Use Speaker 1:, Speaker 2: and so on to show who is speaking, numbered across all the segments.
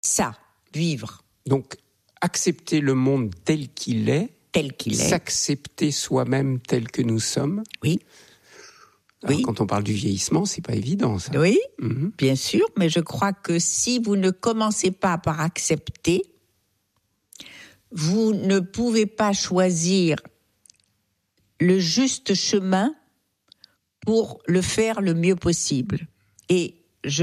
Speaker 1: Ça, vivre.
Speaker 2: Donc, accepter le monde tel qu'il est, s'accepter soi-même tel que nous sommes.
Speaker 1: Oui.
Speaker 2: Alors, quand on parle du vieillissement, c'est pas évident, ça.
Speaker 1: Oui, bien sûr, mais je crois que si vous ne commencez pas par accepter, vous ne pouvez pas choisir le juste chemin pour le faire le mieux possible. Et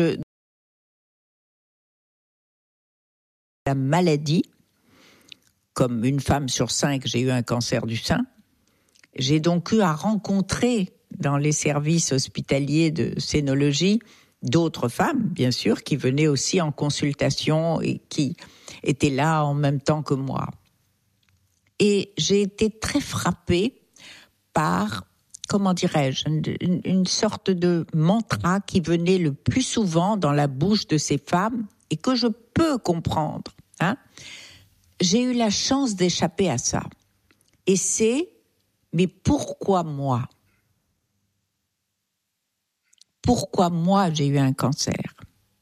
Speaker 1: la maladie, comme une femme sur 5, j'ai eu un cancer du sein, j'ai donc eu à rencontrer dans les services hospitaliers de scénologie d'autres femmes, bien sûr, qui venaient aussi en consultation et qui étaient là en même temps que moi. Et j'ai été très frappée par, comment dirais-je, une sorte de mantra qui venait le plus souvent dans la bouche de ces femmes et que je peux comprendre. J'ai eu la chance d'échapper à ça. Et c'est, mais pourquoi moi ? Pourquoi moi j'ai eu un cancer ?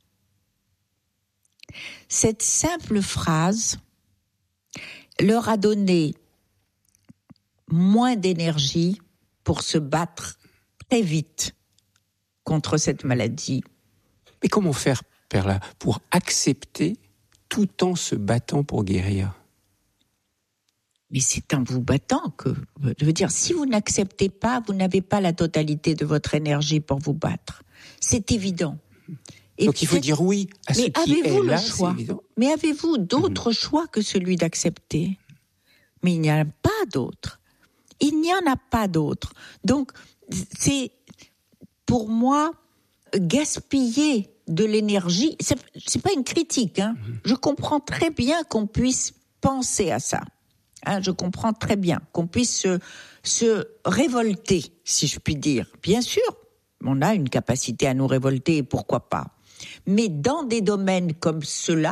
Speaker 1: Cette simple phrase leur a donné moins d'énergie pour se battre très vite contre cette maladie.
Speaker 2: Mais comment faire, Perla, pour accepter tout en se battant pour guérir ?
Speaker 1: Mais c'est en vous battant que... Je veux dire, si vous n'acceptez pas, vous n'avez pas la totalité de votre énergie pour vous battre. C'est évident. Et
Speaker 2: donc il faut dire oui à ce qui est là, c'est évident.
Speaker 1: Mais avez-vous d'autres choix que celui d'accepter ? Mais il n'y en a pas d'autre. Il n'y en a pas d'autre. Donc, c'est, pour moi, gaspiller de l'énergie. C'est pas une critique, Je comprends très bien qu'on puisse penser à ça. Je comprends très bien qu'on puisse se révolter, si je puis dire. Bien sûr, on a une capacité à nous révolter, pourquoi pas. Mais dans des domaines comme ceux-là,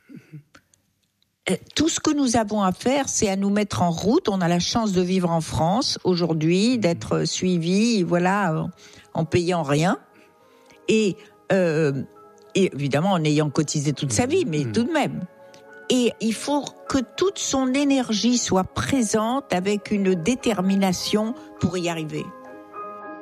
Speaker 1: tout ce que nous avons à faire, c'est à nous mettre en route. On a la chance de vivre en France aujourd'hui, d'être suivis, voilà, en payant rien. Et évidemment, en ayant cotisé toute sa vie, mais tout de même. Et il faut que toute son énergie soit présente avec une détermination pour y arriver.